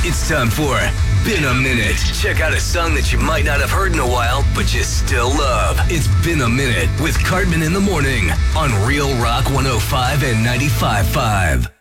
It's time for Been a Minute. Check out a song that you might not have heard in a while, but you still love. It's Been a Minute with Cartman in the Morning on Real Rock 105 and 95.5.